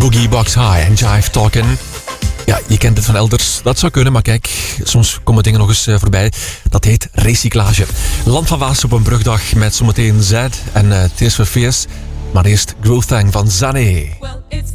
Boogie Box High en Jive Talkin'. Ja, je kent het van elders. Dat zou kunnen, maar kijk, soms komen dingen nog eens voorbij. Dat heet recyclage. Land van Waas op een brugdag met zometeen Zed en Tears for Fears. Maar eerst Growth Thang van Zane.